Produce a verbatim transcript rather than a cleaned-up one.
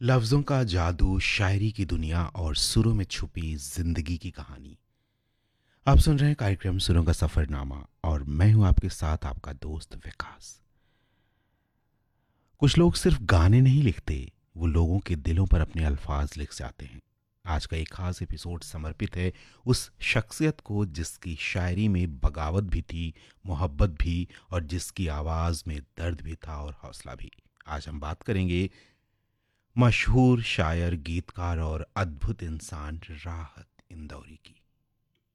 लफ्ज़ों का जादू, शायरी की दुनिया और सुरों में छुपी जिंदगी की कहानी। आप सुन रहे हैं कार्यक्रम सुरों का सफरनामा और मैं हूं आपके साथ आपका दोस्त विकास। कुछ लोग सिर्फ गाने नहीं लिखते, वो लोगों के दिलों पर अपने अल्फाज लिख जाते हैं। आज का एक खास एपिसोड समर्पित है उस शख्सियत को जिसकी शायरी में बगावत भी थी, मोहब्बत भी, और जिसकी आवाज़ में दर्द भी था और हौसला भी। आज हम बात करेंगे मशहूर शायर, गीतकार और अद्भुत इंसान राहत इंदौरी की।